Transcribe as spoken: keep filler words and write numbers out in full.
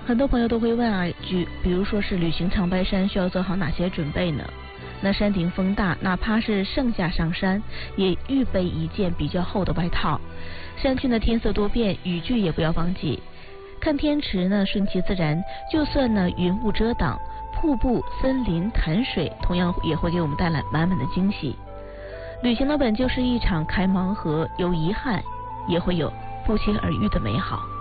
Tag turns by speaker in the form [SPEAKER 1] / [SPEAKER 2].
[SPEAKER 1] 很多朋友都会问啊，举比如说是旅行长白山需要做好哪些准备呢？那山顶风大，哪怕是盛夏上山，也预备一件比较厚的外套。山区呢天色多变，雨具也不要忘记。看天池呢顺其自然，就算呢云雾遮挡，瀑布、森林、潭水同样也会给我们带来满满的惊喜。旅行呢本就是一场开盲盒，有遗憾，也会有不期而遇的美好。